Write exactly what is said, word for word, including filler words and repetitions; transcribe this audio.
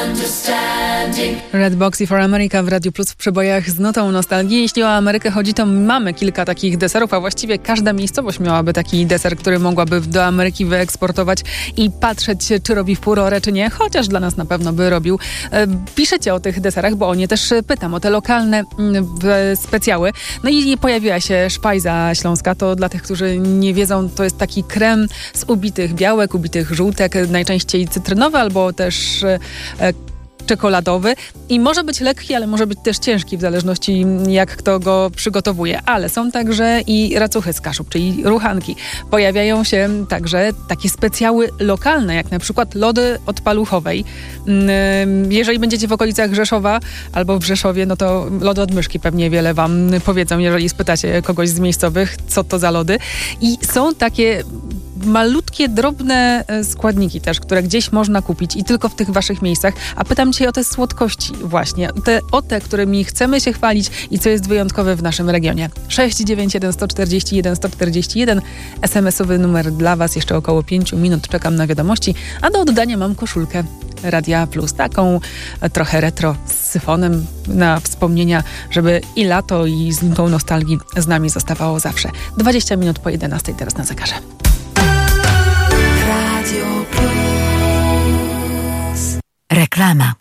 Red Boxy for America w Radiu Plus w przebojach z notą nostalgii. Jeśli o Amerykę chodzi, to mamy kilka takich deserów, a właściwie każda miejscowość miałaby taki deser, który mogłaby do Ameryki wyeksportować i patrzeć, czy robi furorę, czy nie, chociaż dla nas na pewno by robił. Piszecie o tych deserach, bo o nie też pytam, o te lokalne specjały. No i pojawiła się szpajza śląska. To dla tych, którzy nie wiedzą, to jest taki krem z ubitych białek, ubitych żółtek, najczęściej cytrynowy albo też czekoladowy i może być lekki, ale może być też ciężki, w zależności jak kto go przygotowuje. Ale są także i racuchy z Kaszub, czyli ruchanki. Pojawiają się także takie specjały lokalne, jak na przykład lody od Paluchowej. Jeżeli będziecie w okolicach Rzeszowa albo w Rzeszowie, no to lody od Myszki pewnie wiele wam powiedzą, jeżeli spytacie kogoś z miejscowych, co to za lody. I są takie malutkie, drobne składniki też, które gdzieś można kupić i tylko w tych waszych miejscach. A pytam cię o te słodkości właśnie. Te, o te, którymi chcemy się chwalić i co jest wyjątkowe w naszym regionie. sześć dziewięć jeden sto czterdzieści jeden sto czterdzieści jeden. es em esowy numer dla was. Jeszcze około pięciu minut czekam na wiadomości. A do oddania mam koszulkę Radia Plus. Taką trochę retro z syfonem na wspomnienia, żeby i lato, i z nutą nostalgii z nami zostawało zawsze. dwadzieścia minut po jedenastej teraz na zegarze. Reklama.